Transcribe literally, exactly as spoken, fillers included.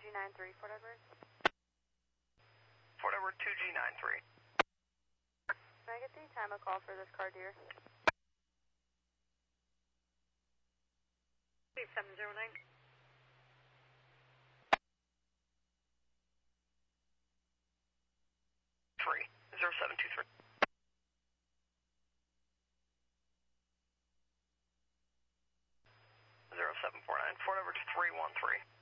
G nine three, Fort Edward. Fort Edward two G nine three. Can I get the time of call for this car, dear? seven zero nine. Three zero seven two three. Zero seven four nine. Fort Edward three one three.